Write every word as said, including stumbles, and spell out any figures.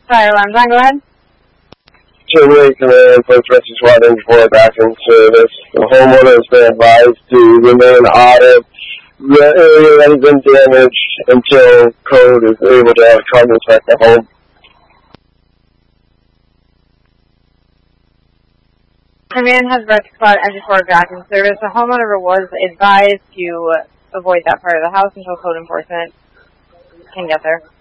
Fire alarm, John, go ahead. Terminate command, place message one for back in service. The homeowner has been advised to remain out of the area that has been damaged until code is able to come inspect the home. Command has rectified entry for back in service. The homeowner was advised to avoid that part of the house until code enforcement can get there.